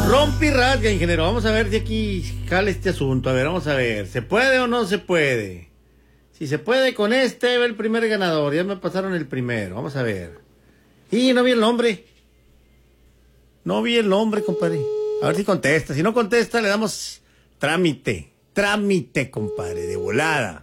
Rompi rasga, ingeniero. Vamos a ver si aquí jala este asunto. A ver, vamos a ver. ¿Se puede o no se puede? Si se puede con este, va el primer ganador. Ya me pasaron el primero. Vamos a ver. Y no vi el nombre. No vi el nombre, compadre. A ver si contesta. Si no contesta, le damos trámite. Trámite, compadre, de volada.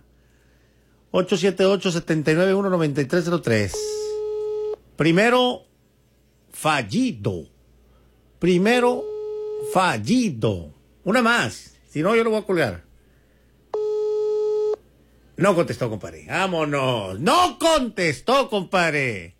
878-791-9303. Primero fallido. Primero fallido. Una más. Si no, yo lo voy a colgar. No contestó, compadre. Vámonos. No contestó, compadre.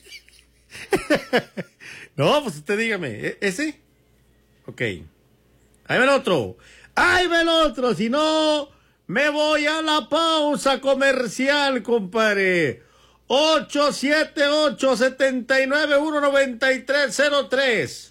No, pues usted dígame. ¿Ese? Ok. Ahí va el otro. Ahí va el otro. Si no, me voy a la pausa comercial, compadre. 878-791-9303.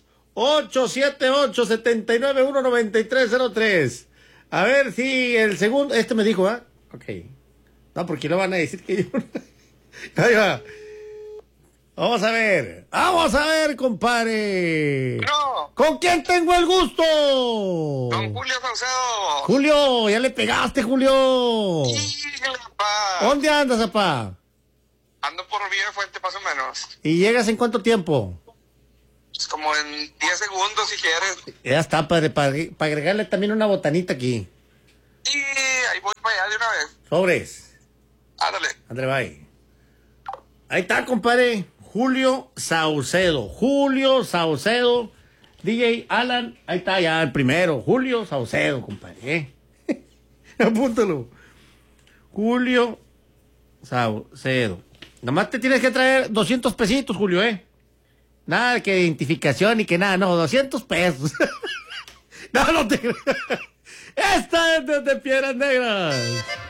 878-791-9303. A ver si el segundo... Este me dijo, ¿ah? Ok. No, porque no van a decir que yo... Ahí va. Vamos a ver. Vamos a ver, compadre. No. ¿Con quién tengo el gusto? Don Julio Saucedo. Julio, ya le pegaste, Julio. Híjole, papá. ¿Dónde andas, papá? Ando por Villa de Fuente, más o menos. ¿Y llegas en cuánto tiempo? Pues como en 10 segundos, si quieres. Ya está, padre, para agregarle también una botanita aquí. Y ahí voy para allá de una vez. Sobres. Ándale. André, bye. Ahí está, compadre. Julio Saucedo. Julio Saucedo. DJ Alan. Ahí está ya el primero. Julio Saucedo, compadre. Apúntalo. Julio Saucedo. Nomás te tienes que traer 200 pesitos, Julio, Nada de que identificación y que nada, no, 200 pesos. No te... Esta es de Piedras Negras.